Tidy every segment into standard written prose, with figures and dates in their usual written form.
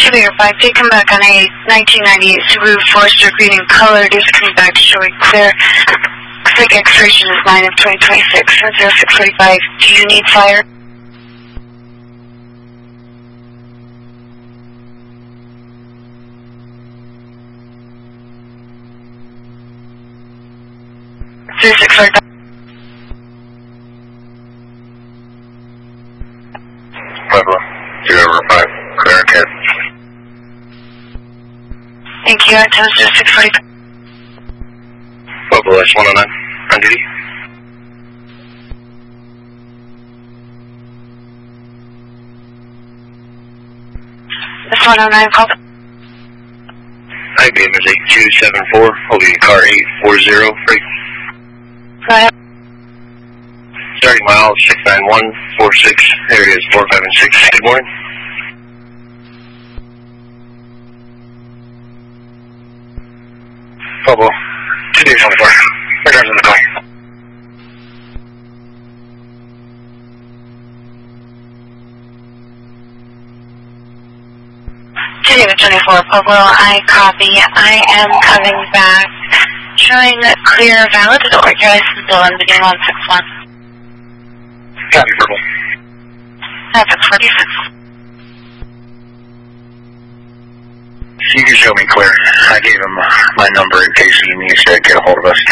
Clear 5, taken back on a 1998 Subaru Forester green in color. It is coming back showing clear. Looks like expiration is 9 of 2026, 0645. Do you need fire? Three six five. Pueblo, 005, clear again. Thank you, Antenna 0645. Pueblo, S109, on duty. S109, call. IBM is 8274, holding car 840, free. Go ahead. Starting mile 69146, areas 4, 5, and 6. Good morning. Pueblo, 2824. My driver's in the car. David 24, Pueblo, I copy. I am coming back. Showing clear, valid. Don't work your license bill and beginning 161. Copy, Purple. That's 46. You can show me clear. I gave him my number in case he needs to get a hold of us.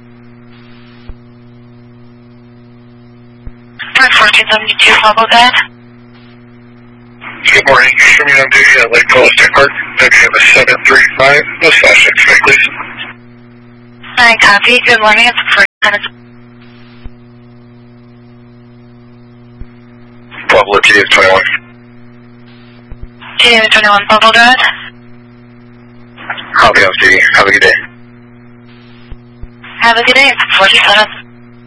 1472, Pueblo, go ahead. Good morning. Sherman on duty at Lake Coast Tech Park. WM is 735. No slash X-ray, please. I copy. Good morning. It's 47. Pueblo, TF21. David 21, Pueblo, go ahead. I'll be off duty. Have a good day. Have a good day. It's 47.